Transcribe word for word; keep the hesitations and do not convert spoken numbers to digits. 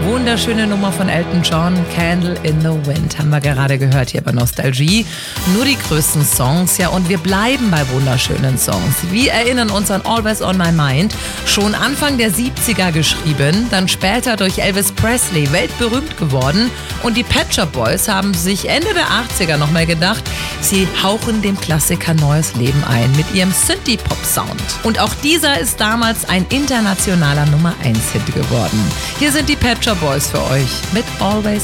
Wunderschöne Nummer von Elton John, Candle in the Wind, haben wir gerade gehört hier bei Nostalgie. Nur die größten Songs, ja, und wir bleiben bei wunderschönen Songs. Wir erinnern uns an Always on My Mind, schon Anfang der siebziger geschrieben, dann später durch Elvis Presley weltberühmt geworden, und die Pet Shop Boys haben sich Ende der achtziger nochmal gedacht, sie hauchen dem Klassiker neues Leben ein mit ihrem Synthie-Pop-Sound. Und auch dieser ist damals ein internationaler Nummer eins Hit geworden. Hier sind die Pet Shop Boys für euch mit Always